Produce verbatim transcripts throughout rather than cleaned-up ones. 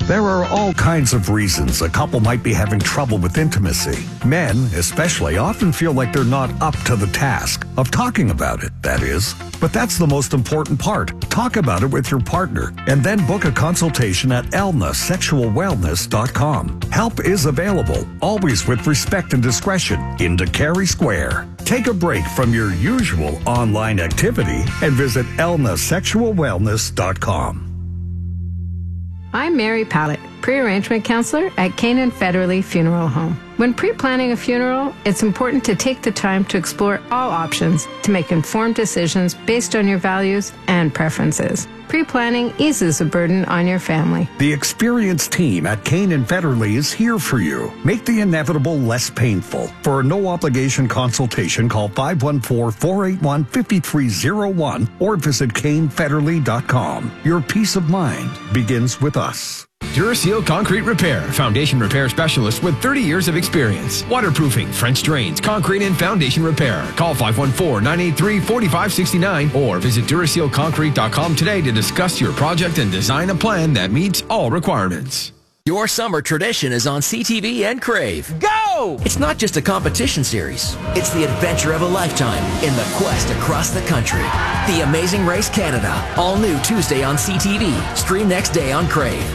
There are all kinds of reasons a couple might be having trouble with intimacy. Men, especially, often feel like they're not up to the task of talking about it, that is. But that's the most important part. Talk about it with your partner and then book a consultation at elna sexual wellness dot com. Help is available, always with respect and discretion, in Cary Square. Take a break from your usual online activity and visit elna sexual wellness dot com. I'm Mary Pallett, pre-arrangement counselor at Canaan Federally Funeral Home. When pre-planning a funeral, it's important to take the time to explore all options to make informed decisions based on your values and preferences. Pre-planning eases the burden on your family. The experienced team at Canaan Federally is here for you. Make the inevitable less painful. For a no-obligation consultation, call five one four, four eight one, five three zero one or visit cane federally dot com. Your peace of mind begins with us. Duraseal Concrete Repair, foundation repair specialist with thirty years of experience. Waterproofing, French drains, concrete and foundation repair. Call five one four, nine eight three, four five six nine or visit duraseal concrete dot com today to discuss your project and design a plan that meets all requirements. Your summer tradition is on C T V and Crave. Go! It's not just a competition series. It's the adventure of a lifetime in the quest across the country. The Amazing Race Canada. All new Tuesday on C T V. Stream next day on Crave.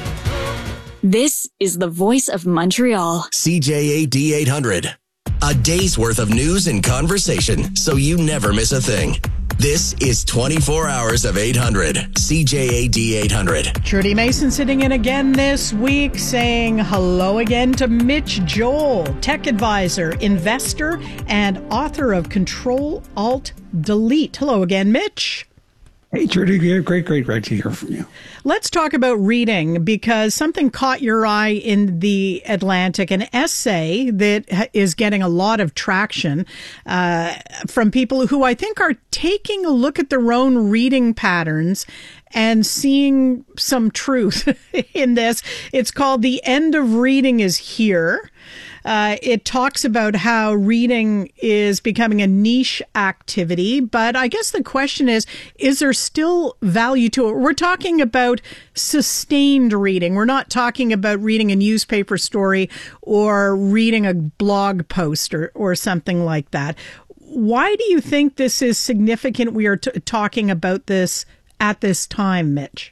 This is the voice of Montreal. C J A D eight hundred. A day's worth of news and conversation, so you never miss a thing. This is twenty-four hours of eight hundred. C J A D eight hundred. Trudy Mason sitting in again this week, saying hello again to Mitch Joel, tech advisor, investor, and author of Control Alt Delete. Hello again, Mitch. Hey, Trudy, great, great, great to hear from you. Let's talk about reading, because something caught your eye in The Atlantic, an essay that is getting a lot of traction uh, from people who I think are taking a look at their own reading patterns and seeing some truth in this. It's called The End of Reading is Here. Uh, it talks about how reading is becoming a niche activity, but I guess the question is, is there still value to it? We're talking about sustained reading. We're not talking about reading a newspaper story or reading a blog post or, or something like that. Why do you think this is significant? We are t- talking about this at this time, Mitch.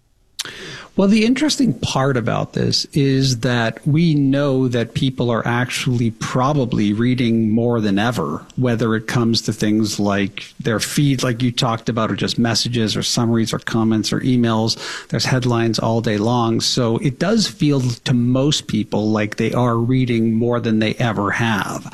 Well, the interesting part about this is that we know that people are actually probably reading more than ever, whether it comes to things like their feed, like you talked about, or just messages or summaries or comments or emails. There's headlines all day long. So it does feel to most people like they are reading more than they ever have.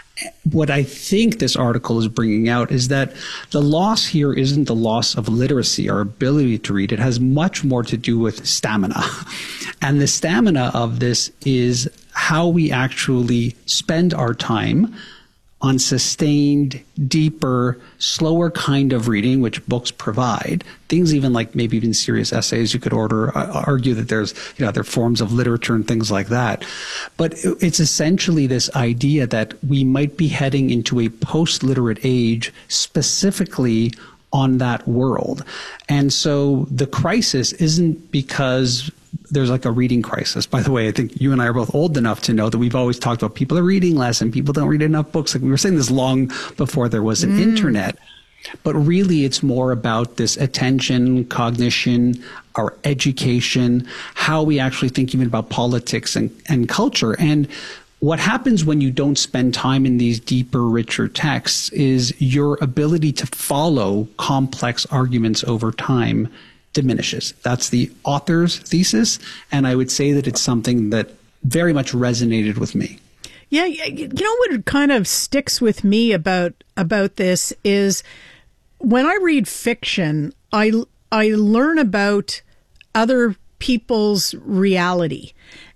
What I think this article is bringing out is that the loss here isn't the loss of literacy, our ability to read. It has much more to do with stamina. And the stamina of this is how we actually spend our time on sustained, deeper, slower kind of reading, which books provide. Things even like maybe even serious essays, you could order, uh, argue that there's, you know, other forms of literature and things like that. But it's essentially this idea that we might be heading into a post-literate age specifically on that world. And so the crisis isn't because there's like a reading crisis. By the way, I think you and I are both old enough to know that we've always talked about people are reading less and people don't read enough books. Like we were saying this long before there was an mm. internet. But really, it's more about this attention, cognition, our education, how we actually think even about politics and, and culture. And what happens when you don't spend time in these deeper, richer texts is your ability to follow complex arguments over time diminishes. That's the author's thesis, and I would say that it's something that very much resonated with me. Yeah, you know what kind of sticks with me about about this is when I read fiction, I I learn about other people's reality.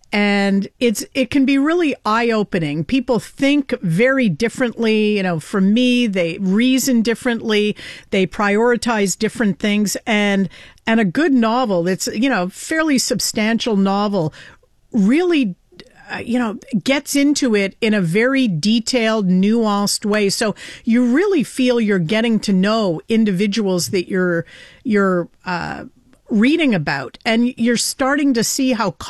And it's it can be really eye-opening. People think very differently. You know, for me, they reason differently. They prioritize different things. And and a good novel, it's, you know, fairly substantial novel, really, uh, you know, gets into it in a very detailed, nuanced way. So you really feel you're getting to know individuals that you're you're uh, reading about, and you're starting to see how